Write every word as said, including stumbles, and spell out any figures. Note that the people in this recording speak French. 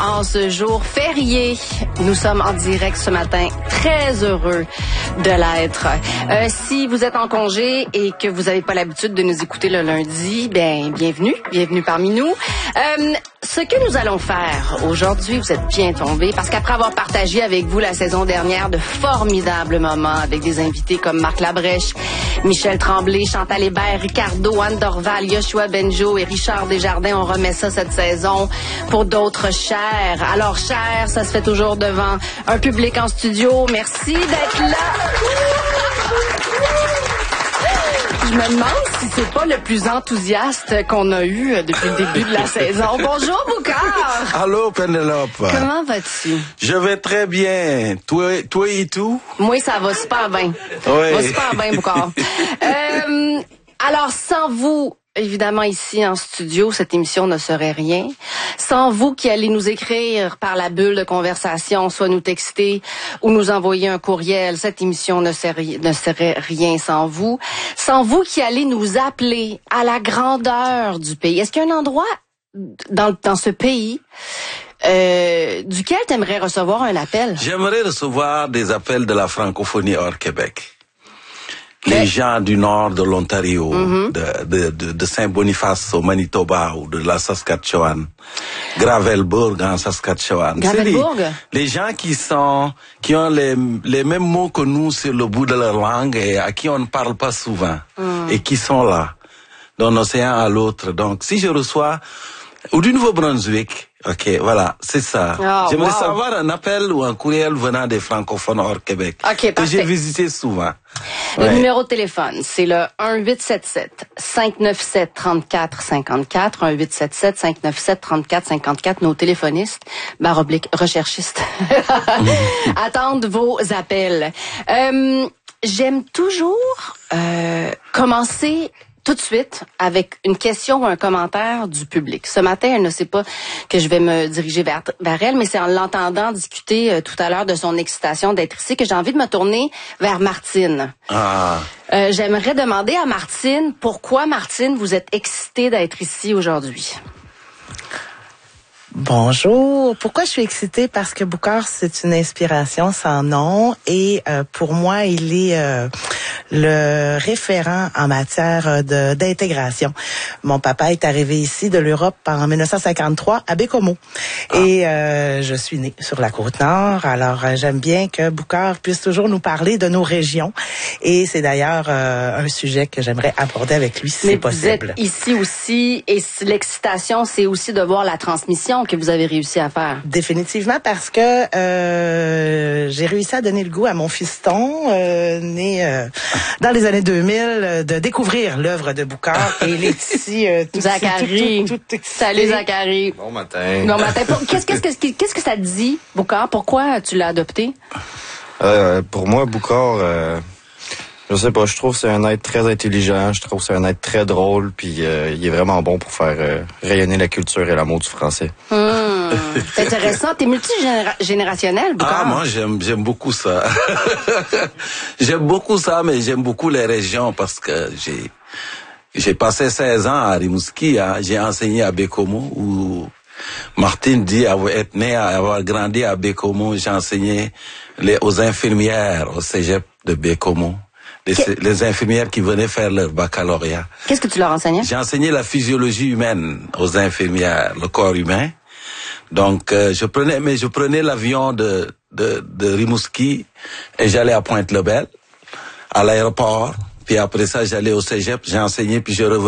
en ce jour férié. Nous sommes en direct ce matin, très heureux de l'être. Euh, si vous êtes en congé et que vous n'avez pas l'habitude de nous écouter le lundi, ben bienvenue, bienvenue parmi nous. Euh, ce que nous allons faire aujourd'hui, vous êtes bien tombés, parce qu'après avoir partagé avec vous la saison dernière de formidables moments avec des invités comme Marc Labrèche, Michel Tremblay, Chantal Hébert, Ricardo, Anne Dorval, Yoshua Benjo et Richard Desjardins, on remet ça cette saison pour d'autres chers. Alors chers, ça se fait toujours devant un public en studio. Merci d'être là. Je me demande si c'est pas le plus enthousiaste qu'on a eu depuis le début de la saison. Bonjour, Boucard! Allô, Pénélope! Comment vas-tu? Je vais très bien. Toi, toi et tout? Moi, ça va super bien. Oui. Ça va super bien, Boucard. euh, alors, sans vous, évidemment, ici en studio, cette émission ne serait rien. Sans vous qui allez nous écrire par la bulle de conversation, soit nous texter ou nous envoyer un courriel, cette émission ne serait, ne serait rien sans vous. Sans vous qui allez nous appeler à la grandeur du pays. Est-ce qu'il y a un endroit dans, dans ce pays euh, duquel tu aimerais recevoir un appel? J'aimerais recevoir des appels de la francophonie hors Québec. Les gens du nord de l'Ontario, mm-hmm. de, de, de, de Saint-Boniface au Manitoba ou de la Saskatchewan, Gravelbourg en Saskatchewan. Gravelbourg? Les, les gens qui sont, qui ont les, les mêmes mots que nous sur le bout de leur langue et à qui on ne parle pas souvent mm. et qui sont là, d'un océan à l'autre. Donc, si je reçois, ou du Nouveau-Brunswick, ok, voilà, c'est ça. Oh, J'aimerais wow. savoir un appel ou un courriel venant des francophones hors Québec. Okay, que j'ai visité souvent. Le ouais. numéro de téléphone, c'est le un huit sept sept, cinq neuf sept, trois quatre cinq quatre, un huit sept sept, cinq neuf sept, trois quatre cinq quatre. Nos téléphonistes, barre oblique, recherchistes, attendent vos appels. Euh, j'aime toujours euh, commencer tout de suite avec une question ou un commentaire du public. Ce matin, elle ne sait pas que je vais me diriger vers, vers elle, mais c'est en l'entendant discuter euh, tout à l'heure de son excitation d'être ici que j'ai envie de me tourner vers Martine. Ah. Euh, j'aimerais demander à Martine, pourquoi, Martine, vous êtes excitée d'être ici aujourd'hui? Bonjour. Pourquoi je suis excitée? Parce que Boucard, c'est une inspiration sans nom et euh, pour moi, il est euh, le référent en matière de d'intégration. Mon papa est arrivé ici de l'Europe en dix-neuf cent cinquante-trois à Bécomo ah. et euh, je suis née sur la Côte-Nord. Alors, euh, j'aime bien que Boucard puisse toujours nous parler de nos régions et c'est d'ailleurs euh, un sujet que j'aimerais aborder avec lui si Mais c'est possible. Vous êtes ici aussi et l'excitation, c'est aussi de voir la transmission que vous avez réussi à faire. Définitivement, parce que euh, j'ai réussi à donner le goût à mon fiston, euh, né euh, dans les années deux mille, de découvrir l'œuvre de Boucard. Et il est ici euh, tout Zachary. Tout, tout, tout, tout Salut Zachary. Bon matin. Bon matin. Qu'est-ce, qu'est-ce, que, qu'est-ce que ça te dit, Boucard? Pourquoi tu l'as adopté? Euh, pour moi, Boucard... Euh... Je sais pas, je trouve que c'est un être très intelligent, je trouve que c'est un être très drôle, puis euh, il est vraiment bon pour faire euh, rayonner la culture et l'amour du français. Mmh, c'est intéressant. T'es multigénérationnel, Boucard? Ah, moi, j'aime, j'aime beaucoup ça. J'aime beaucoup ça, mais j'aime beaucoup les régions parce que j'ai, j'ai passé seize ans à Rimouski, hein. J'ai enseigné à Bécomo, où Martine dit avoir être né, avoir grandi à Bécomo. J'ai enseigné les, aux infirmières au cégep de Bécomo. Les, les infirmières qui venaient faire leur baccalauréat. Qu'est-ce que tu leur enseignais? J'ai enseigné la physiologie humaine aux infirmières, le corps humain. Donc, euh, je prenais, mais je prenais l'avion de, de, de Rimouski et j'allais à Pointe-Lebel, à l'aéroport. Puis après ça, j'allais au cégep, j'ai enseigné, puis je revenais.